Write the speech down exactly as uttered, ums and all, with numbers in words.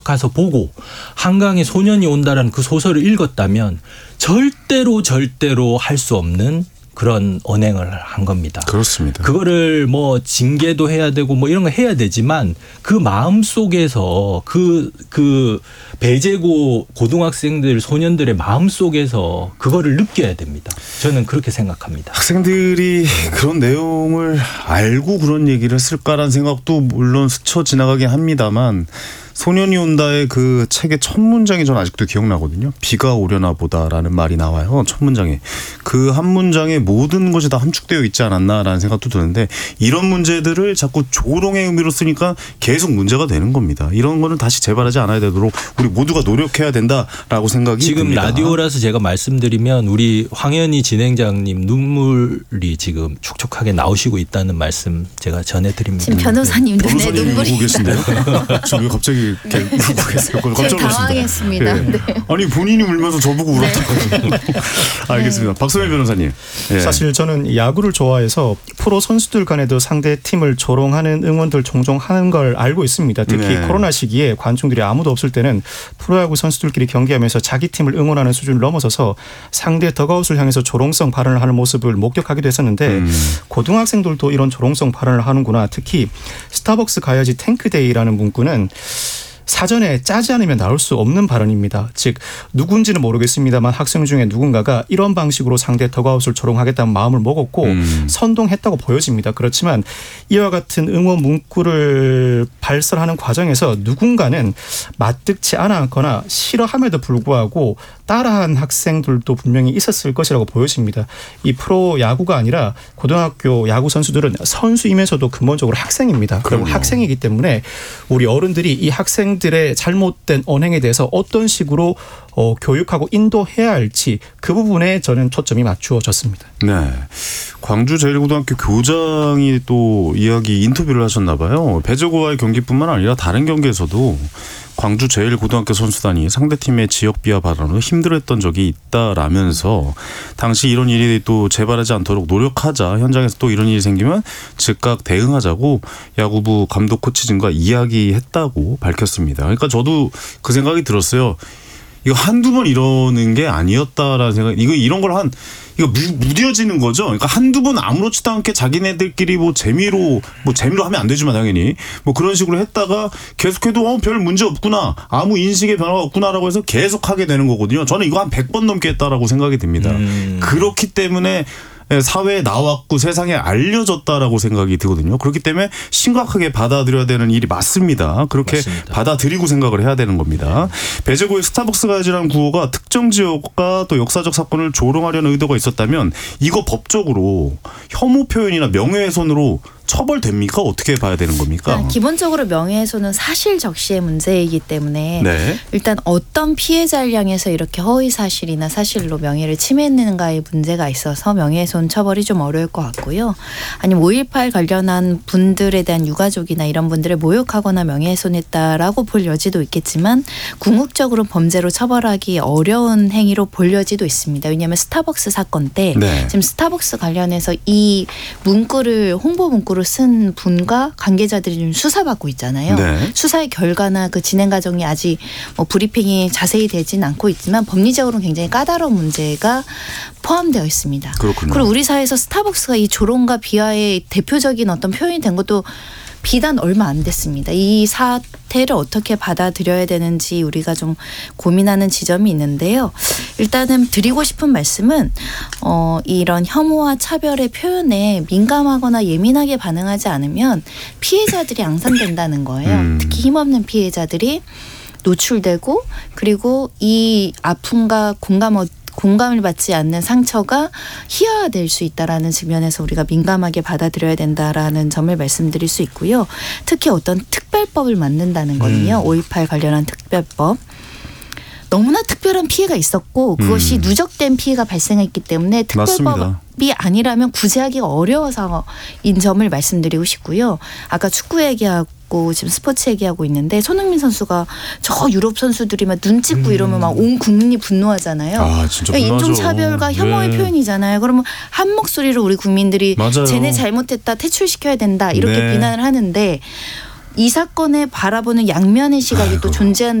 가서 보고 한강에 소년이 온다라는 그 소설을 읽었다면 절대로 절대로 할 수 없는 그런 언행을 한 겁니다. 그렇습니다. 그거를 뭐 징계도 해야 되고 뭐 이런 거 해야 되지만 그 마음 속에서 그, 그 배제고 고등학생들 소년들의 마음 속에서 그거를 느껴야 됩니다. 저는 그렇게 생각합니다. 학생들이 그런 내용을 알고 그런 얘기를 했을까라는 생각도 물론 스쳐 지나가긴 합니다만 소년이 온다의 그 책의 첫 문장이 전 아직도 기억나거든요. 비가 오려나 보다라는 말이 나와요. 첫 문장에. 그 한 문장에 모든 것이 다 함축되어 있지 않았나라는 생각도 드는데 이런 문제들을 자꾸 조롱의 의미로 쓰니까 계속 문제가 되는 겁니다. 이런 거는 다시 재발하지 않아야 되도록 우리 모두가 노력해야 된다라고 생각이 지금 듭니다. 라디오라서 제가 말씀드리면 우리 황현희 진행자님 눈물이 지금 촉촉하게 나오시고 있다는 말씀 제가 전해드립니다. 지금 변호사님 눈에 눈물이 보고 계신데요. 지금 왜 갑자기 이렇게 울고 계세요? 깜짝 놀랐습니다. 당황했습니다. 네. 네. 아니 본인이 울면서 저보고 울었다고. 네. 알겠습니다. 박성일 변호사님. 네. 사실 저는 야구를 좋아해서 프로 선수들 간에도 상대 팀을 조롱하는 응원들 종종 하는 걸 알고 있습니다. 특히 네. 코로나 시기에 관중들이 아무도 없을 때는 프로야구 선수들끼리 경기하면서 자기 팀을 응원하는 수준을 넘어서서 상대 덕아웃을 향해서 조롱성 발언을 하는 모습을 목격하기도 했었는데 음. 고등학생들도 이런 조롱성 발언을 하는구나. 특히 스타벅스 가야지 탱크데이라는 문구는 사전에 짜지 않으면 나올 수 없는 발언입니다. 즉 누군지는 모르겠습니다만 학생 중에 누군가가 이런 방식으로 상대 덕아웃을 조롱하겠다는 마음을 먹었고 음. 선동했다고 보여집니다. 그렇지만 이와 같은 응원 문구를 발설하는 과정에서 누군가는 마뜩지 않았거나 싫어함에도 불구하고 따라한 학생들도 분명히 있었을 것이라고 보여집니다. 이 프로 야구가 아니라 고등학교 야구 선수들은 선수이면서도 근본적으로 학생입니다. 그럼 학생이기 때문에 우리 어른들이 이 학생들의 잘못된 언행에 대해서 어떤 식으로 어, 교육하고 인도해야 할지 그 부분에 저는 초점이 맞추어졌습니다. 네, 광주제일고등학교 교장이 또 이야기 인터뷰를 하셨나 봐요. 배제고와의 경기뿐만 아니라 다른 경기에서도 광주제일고등학교 선수단이 상대팀의 지역 비하 발언으로 힘들어했던 적이 있다라면서 당시 이런 일이 또 재발하지 않도록 노력하자, 현장에서 또 이런 일이 생기면 즉각 대응하자고 야구부 감독 코치진과 이야기했다고 밝혔습니다. 그러니까 저도 그 생각이 들었어요. 이거 한두 번 이러는 게 아니었다라는 생각. 이거 이런 걸 한 이거 무뎌지는 거죠. 그러니까 한두 번 아무렇지도 않게 자기네들끼리 뭐 재미로 뭐 재미로 하면 안 되지만 당연히 뭐 그런 식으로 했다가 계속해도 어, 별 문제 없구나, 아무 인식의 변화가 없구나라고 해서 계속 하게 되는 거거든요. 저는 이거 한 백 번 넘게 했다라고 생각이 듭니다. 음. 그렇기 때문에 사회에 나왔고 세상에 알려졌다라고 생각이 들거든요. 그렇기 때문에 심각하게 받아들여야 되는 일이 맞습니다. 그렇게 맞습니다. 받아들이고 생각을 해야 되는 겁니다. 배제고의 스타벅스 가야지라는 구호가 특정 지역과 또 역사적 사건을 조롱하려는 의도가 있었다면 이거 법적으로 혐오 표현이나 명예훼손으로 처벌됩니까? 어떻게 봐야 되는 겁니까? 기본적으로 명예훼손은 사실 적시의 문제이기 때문에 네. 일단 어떤 피해자를 향해서 이렇게 허위 사실이나 사실로 명예를 침해했는가의 문제가 있어서 명예훼손 처벌이 좀 어려울 것 같고요. 아니면 오일팔 관련한 분들에 대한 유가족이나 이런 분들을 모욕하거나 명예훼손했다라고 볼 여지도 있겠지만 궁극적으로 범죄로 처벌하기 어려운 행위로 볼 여지도 있습니다. 왜냐하면 스타벅스 사건 때 네. 지금 스타벅스 관련해서 이 문구를 홍보 문구를 쓴 분과 관계자들이 좀 수사받고 있잖아요. 네. 수사의 결과나 그 진행 과정이 아직 뭐 브리핑이 자세히 되진 않고 있지만 법리적으로는 굉장히 까다로운 문제가 포함되어 있습니다. 그렇군요. 그리고 우리 사회에서 스타벅스가 이 조롱과 비하의 대표적인 어떤 표현이 된 것도 비단 얼마 안 됐습니다. 이 사태를 어떻게 받아들여야 되는지 우리가 좀 고민하는 지점이 있는데요. 일단은 드리고 싶은 말씀은 어, 이런 혐오와 차별의 표현에 민감하거나 예민하게 반응하지 않으면 피해자들이 양산된다는 거예요. 음. 특히 힘없는 피해자들이 노출되고 그리고 이 아픔과 공감 공감을 받지 않는 상처가 희화화될 수 있다라는 측면에서 우리가 민감하게 받아들여야 된다라는 점을 말씀드릴 수 있고요. 특히 어떤 특별법을 만든다는 거는요. 음. 오일팔 관련한 특별법. 너무나 특별한 피해가 있었고 그것이 음. 누적된 피해가 발생했기 때문에 특별법이 맞습니다. 아니라면 구제하기가 어려워서인 점을 말씀드리고 싶고요. 아까 축구 얘기하고 지금 스포츠 얘기하고 있는데 손흥민 선수가 저 유럽 선수들이 막 눈 찍고 음. 이러면 막 온 국민이 분노하잖아요. 아, 진짜 그러니까 인종차별과 혐오의 네. 표현이잖아요. 그러면 한 목소리로 우리 국민들이 맞아요. 쟤네 잘못했다 퇴출시켜야 된다 이렇게 네. 비난을 하는데 이 사건에 바라보는 양면의 시각이 또 존재한